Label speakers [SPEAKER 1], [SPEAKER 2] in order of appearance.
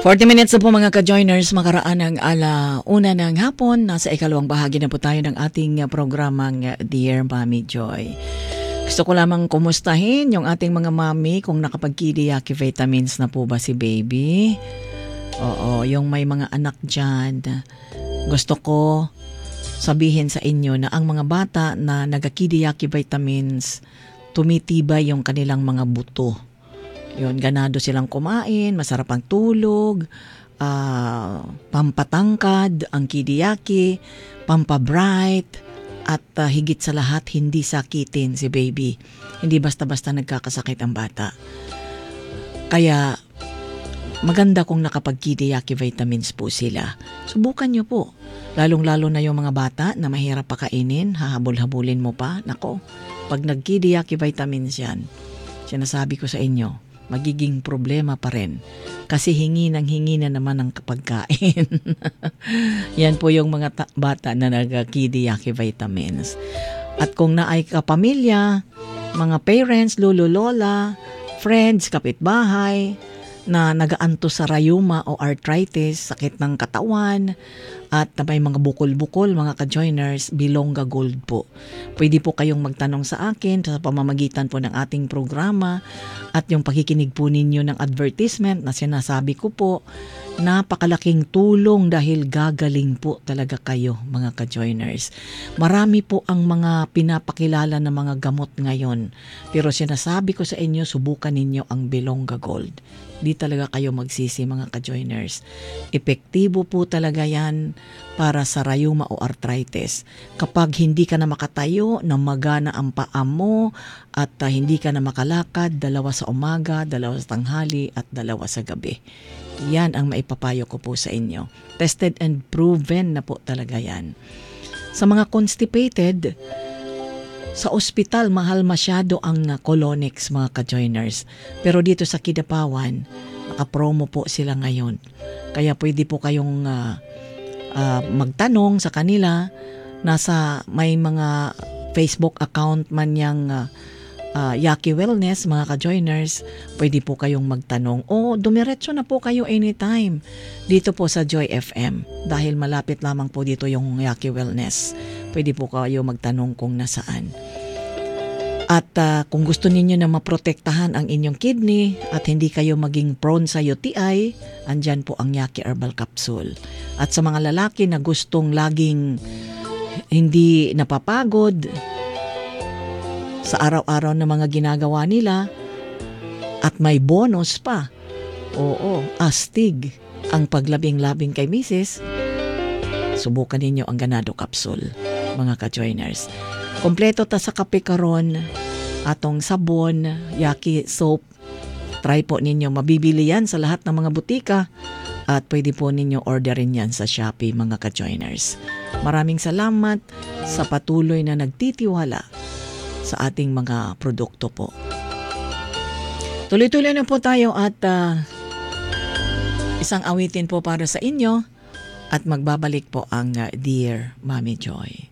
[SPEAKER 1] 40 minutes na po mga ka-joiners, makaraan ng una ng hapon. Nasa ikalawang bahagi na po tayo ng ating programang Dear Mommy Joy. Gusto ko lamang kumustahin yung ating mga mami kung nakapag-kidiyaki vitamins na po ba si baby. Oo, yung may mga anak dyan. Gusto ko sabihin sa inyo na ang mga bata na nagakidiyaki vitamins, tumitibay yung kanilang mga buto. Yun, ganado silang kumain, masarap ang tulog, pampatangkad, ang kidiyaki, pampabright, at higit sa lahat, hindi sakitin si baby. Hindi basta-basta nagkakasakit ang bata. Kaya, maganda kung nakapag-kidiyaki vitamins po sila. Subukan nyo po. Lalong-lalo na yung mga bata na mahirap pakainin, hahabol-habulin mo pa. Nako, pag nag-kidiyaki vitamins yan, sinasabi ko sa inyo, magiging problema pa rin. Kasi hingi na naman ang pagkain. Yan po yung mga bata na nag-kidiyaki vitamins. At kung naay kapamilya, mga parents, lolo, lola, friends, kapitbahay, na nagaanto sa rayuma o arthritis, sakit ng katawan, at may mga bukol-bukol, mga ka-joiners, Bilongga Gold po. Pwede po kayong magtanong sa akin sa pamamagitan po ng ating programa at yung pakikinig po ninyo ng advertisement na sinasabi ko po, napakalaking tulong dahil gagaling po talaga kayo mga ka-joiners. Marami po ang mga pinapakilala na mga gamot ngayon. Pero sinasabi ko sa inyo, subukan ninyo ang Bilongga Gold. Di talaga kayo magsisi mga ka-joiners. Epektibo po talaga yan para sa rayuma o arthritis. Kapag hindi ka na makatayo, namagana ang paa mo, at hindi ka na makalakad, 2 sa umaga, 2 sa tanghali, at 2 sa gabi. Yan ang maipapayo ko po sa inyo. Tested and proven na po talaga yan. Sa mga constipated, sa ospital, mahal masyado ang Colonix mga ka-joiners. Pero dito sa Kidapawan, naka-promo po sila ngayon. Kaya pwede po kayong magtanong sa kanila. May mga Facebook account man yang Yaki Wellness, mga ka-joiners. Pwede po kayong magtanong. O dumiretso na po kayo anytime dito po sa Joy FM. Dahil malapit lamang po dito yung Yaki Wellness. Pwede po kayo magtanong kung nasaan. At kung gusto ninyo na maprotektahan ang inyong kidney at hindi kayo maging prone sa UTI, andyan po ang Yaki Herbal Capsule. At sa mga lalaki na gustong laging hindi napapagod sa araw-araw na mga ginagawa nila at may bonus pa, astig ang paglabing-labing kay Mrs., subukan ninyo ang Ganado Capsule, mga ka-joiners. Kompleto ta sa kape karon, atong sabon, Yaki soap. Try po ninyo, mabibili yan sa lahat ng mga butika at pwede po ninyo orderin yan sa Shopee mga ka-joiners. Maraming salamat sa patuloy na nagtitiwala sa ating mga produkto po. Tuloy-tuloy na po tayo at isang awitin po para sa inyo at magbabalik po ang Dear Mommy Joy.